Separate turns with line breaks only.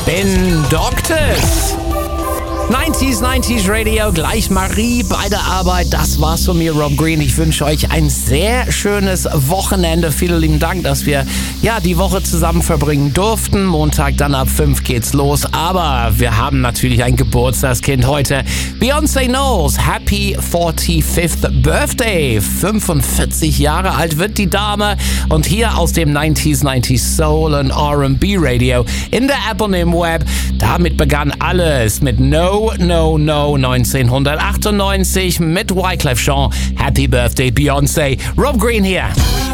bin Doctus. 90s Radio, gleich Marie bei der Arbeit. Das war's von mir, Rob Green. Ich wünsche euch ein sehr schönes Wochenende. Vielen lieben Dank, dass wir die Woche zusammen verbringen durften. Montag dann ab 5 geht's los. Aber wir haben natürlich ein Geburtstagskind heute. Beyoncé Knowles, Happy 45th Birthday. 45 Jahre alt wird die Dame. Und hier aus dem 90s Soul und R&B Radio in der App und im Web. Damit begann alles mit No 1998 mit Wyclef Jean. Happy Birthday Beyoncé. Rob Green hier.